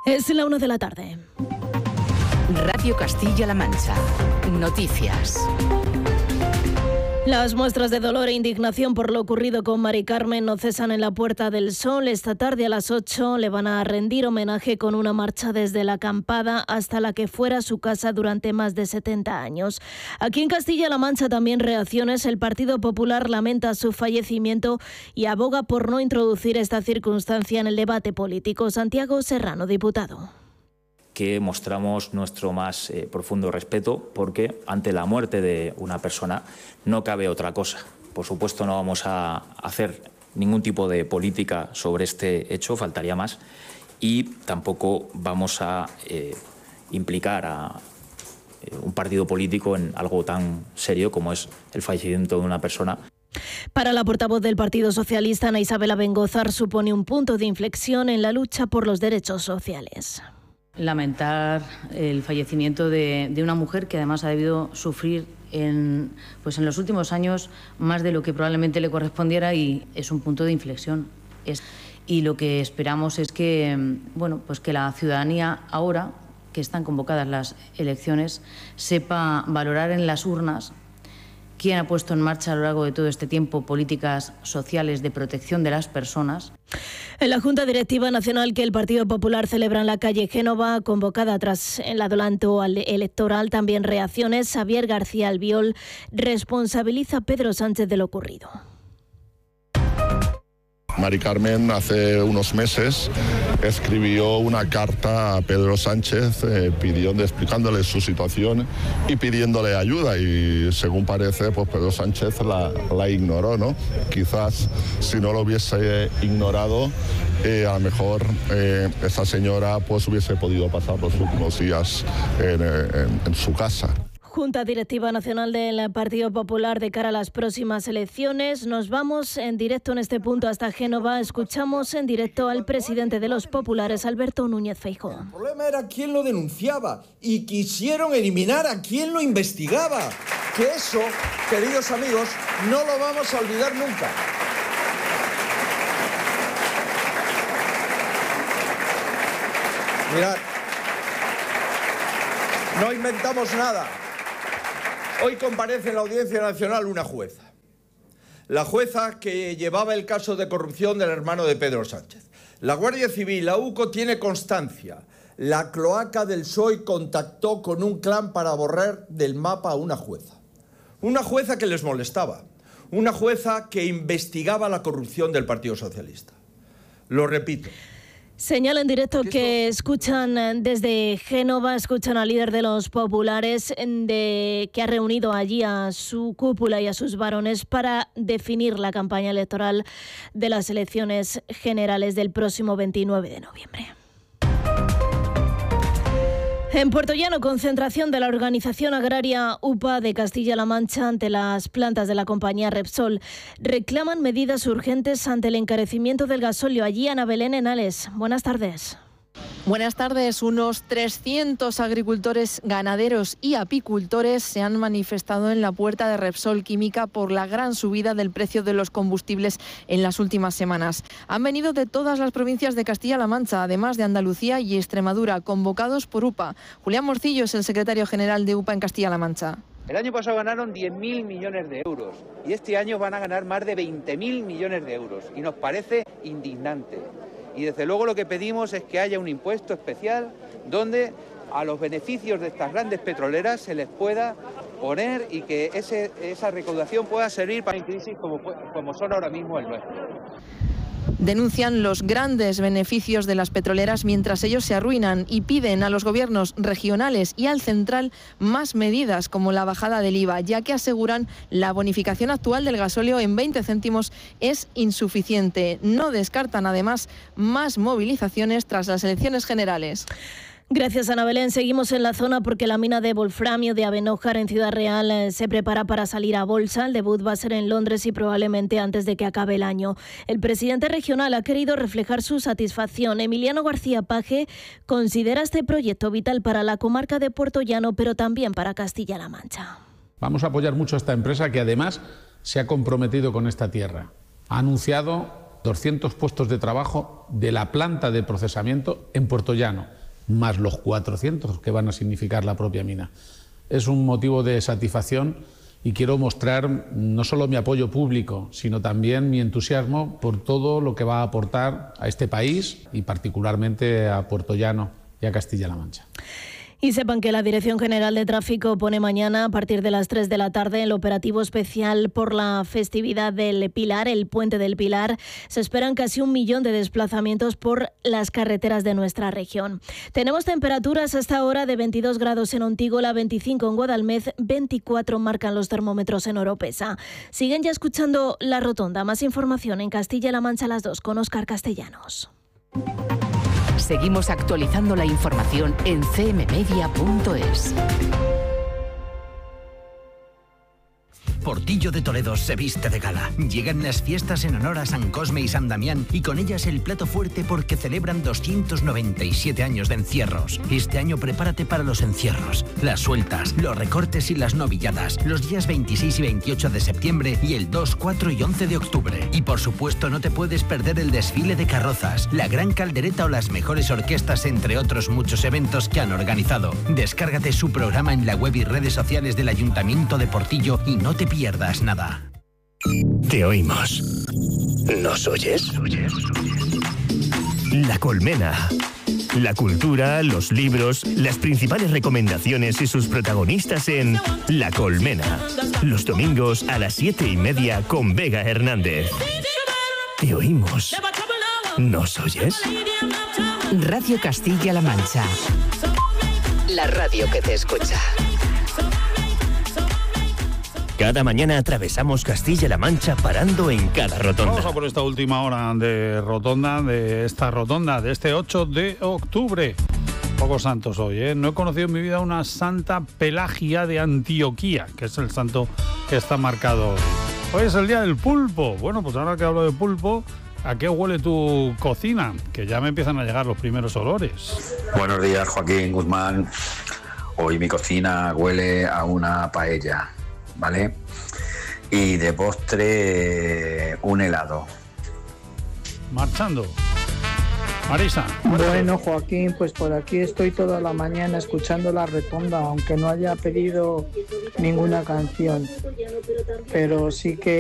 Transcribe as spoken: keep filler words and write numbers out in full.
Es la una de la tarde. Radio Castilla-La Mancha. Noticias. Las muestras de dolor e indignación por lo ocurrido con Mari Carmen no cesan en la Puerta del Sol. Esta tarde a las ocho le van a rendir homenaje con una marcha desde la acampada hasta la que fuera su casa durante más de setenta años. Aquí en Castilla-La Mancha también reacciones. El Partido Popular lamenta su fallecimiento y aboga por no introducir esta circunstancia en el debate político. Santiago Serrano, diputado. Que mostramos nuestro más eh, profundo respeto porque ante la muerte de una persona no cabe otra cosa. Por supuesto no vamos a hacer ningún tipo de política sobre este hecho, faltaría más, y tampoco vamos a eh, implicar a eh, un partido político en algo tan serio como es el fallecimiento de una persona. Para la portavoz del Partido Socialista, Ana Isabel Abengozar, supone un punto de inflexión en la lucha por los derechos sociales. Lamentar el fallecimiento de, de una mujer que además ha debido sufrir en, pues en los últimos años más de lo que probablemente le correspondiera, y es un punto de inflexión. Es, y lo que esperamos es que, bueno, pues que la ciudadanía, ahora que están convocadas las elecciones, sepa valorar en las urnas quién ha puesto en marcha a lo largo de todo este tiempo políticas sociales de protección de las personas. En la Junta Directiva Nacional que el Partido Popular celebra en la calle Génova, convocada tras el adelanto electoral, también reacciones. Xavier García Albiol responsabiliza a Pedro Sánchez de lo ocurrido. Mari Carmen hace unos meses escribió una carta a Pedro Sánchez eh, pidiendo, explicándole su situación y pidiéndole ayuda, y según parece pues Pedro Sánchez la, la ignoró, ¿no? Quizás si no lo hubiese ignorado, eh, a lo mejor eh, esa señora pues hubiese podido pasar los últimos días en, en, en su casa. Junta Directiva Nacional del Partido Popular de cara a las próximas elecciones. Nos vamos en directo en este punto hasta Génova. Escuchamos en directo al presidente de los populares, Alberto Núñez Feijóo. El problema era quién lo denunciaba y quisieron eliminar a quien lo investigaba. Que eso, queridos amigos, no lo vamos a olvidar nunca. Mirad, no inventamos nada. Hoy comparece en la Audiencia Nacional una jueza. La jueza que llevaba el caso de corrupción del hermano de Pedro Sánchez. La Guardia Civil, la U C O, tiene constancia. La cloaca del P S O E contactó con un clan para borrar del mapa a una jueza. Una jueza que les molestaba. Una jueza que investigaba la corrupción del Partido Socialista. Lo repito. Señala en directo que escuchan desde Génova, escuchan al líder de los populares de, que ha reunido allí a su cúpula y a sus varones para definir la campaña electoral de las elecciones generales del próximo veintinueve de noviembre. En Puerto Llano, concentración de la organización agraria U P A de Castilla-La Mancha ante las plantas de la compañía Repsol. Reclaman medidas urgentes ante el encarecimiento del gasóleo. Allí, Ana Belén Henales. Buenas tardes. Buenas tardes. Unos trescientos agricultores, ganaderos y apicultores se han manifestado en la puerta de Repsol Química por la gran subida del precio de los combustibles en las últimas semanas. Han venido de todas las provincias de Castilla-La Mancha, además de Andalucía y Extremadura, convocados por U P A. Julián Morcillo es el secretario general de U P A en Castilla-La Mancha. El año pasado ganaron diez mil millones de euros y este año van a ganar más de veinte mil millones de euros y nos parece indignante. Y desde luego lo que pedimos es que haya un impuesto especial donde a los beneficios de estas grandes petroleras se les pueda poner y que ese, esa recaudación pueda servir para crisis como, como son ahora mismo el nuestro. Denuncian los grandes beneficios de las petroleras mientras ellos se arruinan y piden a los gobiernos regionales y al central más medidas como la bajada del I V A, ya que aseguran la bonificación actual del gasóleo en veinte céntimos es insuficiente. No descartan además más movilizaciones tras las elecciones generales. Gracias, Ana Belén. Seguimos en la zona porque la mina de wolframio de Abenójar en Ciudad Real eh, se prepara para salir a bolsa. El debut va a ser en Londres y probablemente antes de que acabe el año. El presidente regional ha querido reflejar su satisfacción. Emiliano García Paje considera este proyecto vital para la comarca de Puerto Llano, pero también para Castilla-La Mancha. Vamos a apoyar mucho a esta empresa que además se ha comprometido con esta tierra. Ha anunciado doscientos puestos de trabajo de la planta de procesamiento en Puerto Llano. más los cuatrocientos que van a significar la propia mina. Es un motivo de satisfacción y quiero mostrar no solo mi apoyo público, sino también mi entusiasmo por todo lo que va a aportar a este país y particularmente a Puerto Llano y a Castilla-La Mancha. Y sepan que la Dirección General de Tráfico pone mañana, a partir de las tres de la tarde, el operativo especial por la festividad del Pilar, el Puente del Pilar. Se esperan casi un millón de desplazamientos por las carreteras de nuestra región. Tenemos temperaturas hasta ahora de veintidós grados en Ontígola, veinticinco en Guadalmedz, veinticuatro marcan los termómetros en Oropesa. Siguen ya escuchando La Rotonda. Más información en Castilla-La Mancha a las dos con Óscar Castellanos. Seguimos actualizando la información en c m media punto es. Portillo de Toledo se viste de gala. Llegan las fiestas en honor a San Cosme y San Damián y con ellas el plato fuerte porque celebran doscientos noventa y siete años de encierros. Este año prepárate para los encierros, las sueltas, los recortes y las novilladas, los días veintiséis y veintiocho de septiembre y el dos, cuatro y once de octubre. Y por supuesto no te puedes perder el desfile de carrozas, la gran caldereta o las mejores orquestas, entre otros muchos eventos que han organizado. Descárgate su programa en la web y redes sociales del Ayuntamiento de Portillo y no te pierdas nada. Te oímos. ¿Nos oyes? La Colmena. La cultura, los libros, las principales recomendaciones y sus protagonistas en La Colmena. Los domingos a las siete y media con Vega Hernández. Te oímos. ¿Nos oyes? Radio Castilla-La Mancha. La radio que te escucha. Cada mañana atravesamos Castilla-La Mancha parando en cada rotonda. Vamos a por esta última hora de rotonda, de esta rotonda, de este ocho de octubre. Pocos santos hoy, ¿eh? No he conocido en mi vida una Santa Pelagia de Antioquía, que es el santo que está marcado hoy. Hoy es el día del pulpo. Bueno, pues ahora que hablo de pulpo, ¿a qué huele tu cocina? Que ya me empiezan a llegar los primeros olores. Buenos días, Joaquín Guzmán. Hoy mi cocina huele a una paella, ¿vale? Y de postre, un helado. Marchando. Marisa. Bueno, Joaquín, pues por aquí estoy toda la mañana escuchando La Rotonda, aunque no haya pedido ninguna canción, pero sí que